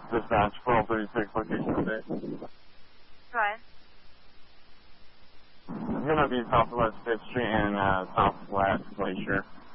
Dispatch 1236, location update. Go ahead. It's going to be Southwest 5th Street and Southwest Glacier.